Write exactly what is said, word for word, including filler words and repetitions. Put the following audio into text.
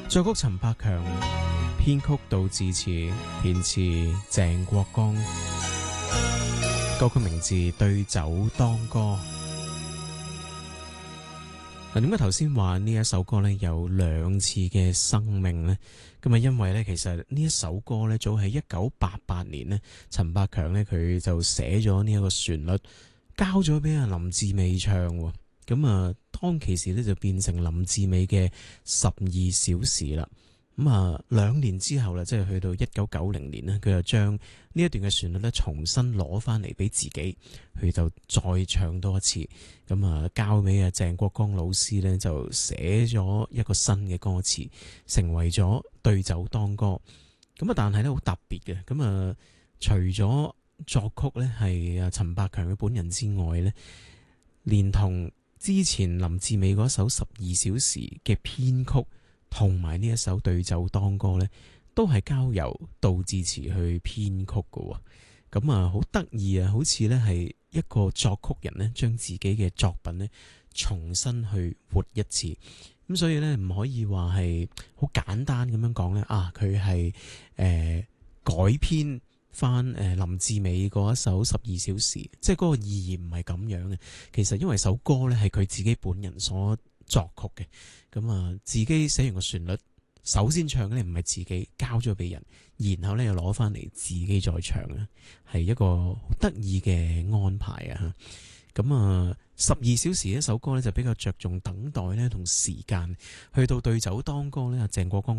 作曲陳百強，編曲杜自持，填詞鄭國江。歌曲名字《對酒當歌》。嗱，點解頭先話呢一首歌咧有兩次嘅生命呢？咁啊，因為咧其實呢一首歌咧早喺一九八八年呢，陳百強咧佢就寫咗呢一個旋律，交咗俾阿林志美唱。咁啊，當其時咧就變成林志美嘅十二小時啦。咁啊，兩年之後啦，即係去到一九九零年呢，佢就將呢一段嘅旋律咧重新攞翻嚟俾自己，佢就再唱多一次。咁啊，交俾阿鄭國江老師咧，就寫咗一個新嘅歌詞，成為咗對酒當歌。咁啊，但係咧好特別嘅。咁啊，除咗作曲咧係阿陳百強嘅本人之外咧，連同之前林志美嗰首十二小時嘅編曲，同埋呢一首對酒當歌呢，都係交由杜自持去編曲嘅。咁啊，好得意啊，好似呢係一個作曲人呢，將自己嘅作品呢重新去活一次。咁所以呢，唔可以話係好簡單咁樣講呢。啊，佢係誒改編翻誒林志美嗰一首十二小時，即係嗰個意義唔係咁樣嘅。其實因為首歌呢係佢自己本人所作曲嘅，咁啊自己寫完個旋律，首先唱嘅咧唔係自己，交咗俾人，然後咧又攞翻嚟自己再唱啊，係一個好得意嘅安排啊！咁啊，十二小時一首歌咧就比較着重等待咧同時間，去到對酒當歌咧，鄭國江